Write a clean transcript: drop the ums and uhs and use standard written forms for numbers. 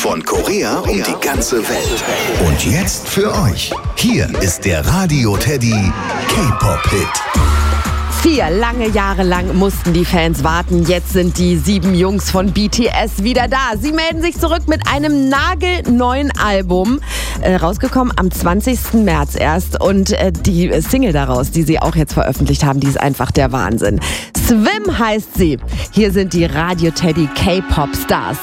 Von Korea um die ganze Welt. Und jetzt für euch. Hier ist der Radio Teddy K-Pop-Hit. 4 lange Jahre lang mussten die Fans warten. Jetzt sind die 7 Jungs von BTS wieder da. Sie melden sich zurück mit einem nagelneuen Album. Rausgekommen am 20. März erst. Und die Single daraus, die sie auch jetzt veröffentlicht haben, die ist einfach der Wahnsinn. Swim heißt sie. Hier sind die Radio Teddy K-Pop Stars.